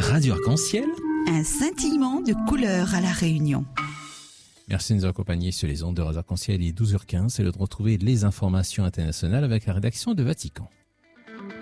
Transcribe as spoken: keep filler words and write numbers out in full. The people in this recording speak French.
Radio Arc-en-Ciel. Un scintillement de couleurs à La Réunion. Merci de nous accompagner sur les ondes de Radio Arc-en-Ciel. Il est douze heures quinze. C'est l'heure de retrouver les informations internationales avec la rédaction de Vatican.